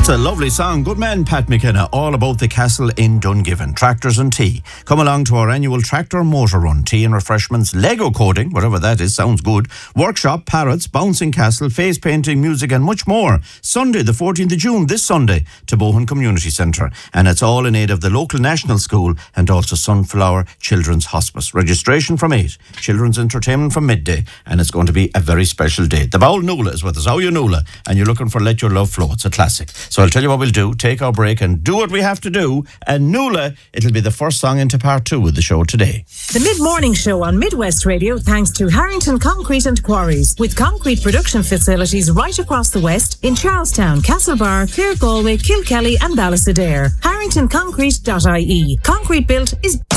That's a lovely song. Good man, Pat McKenna, all about the castle in Dungiven. Tractors and tea. Come along to our annual tractor and motor run. Tea and refreshments, Lego coding, whatever that is, sounds good. Workshop, parrots, bouncing castle, face painting, music and much more. Sunday, the 14th of June, this Sunday, to Bohan Community Centre. And it's all in aid of the local national school and also Sunflower Children's Hospice. Registration from 8. Children's entertainment from midday. And it's going to be a very special day. The Bowl Nula is with us. How are you, Nula? And you're looking for Let Your Love Flow. It's a classic. So I'll tell you what we'll do. Take our break and do what we have to do. And Nula, it'll be the first song into part 2 of the show today. The Mid-Morning Show on Midwest Radio thanks to Harrington Concrete and Quarries, with concrete production facilities right across the West in Charlestown, Castlebar, Clare, Galway, Kilkelly and Ballysadare. HarringtonConcrete.ie. Concrete built is